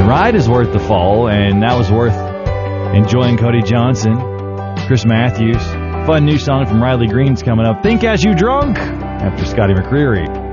ride is worth the fall, and that was worth enjoying. Cody Johnson, Chris Matthews. Fun new song from Riley Green's coming up. Think As You Drunk after Scotty McCreery.